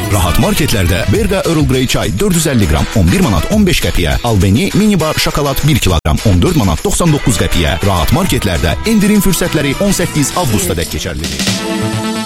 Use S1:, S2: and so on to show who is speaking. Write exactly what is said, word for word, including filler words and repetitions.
S1: Rahat marketlərdə Berqa Earl Grey çay dörd yüz əlli qram on bir manat on beş qəpiyə, Albeni mini bar şokolad bir kiloqram on dörd manat doxsan doqquz qəpiyə. Rahat marketlərdə endirim fürsətləri on səkkiz avqusta dək keçərlidir.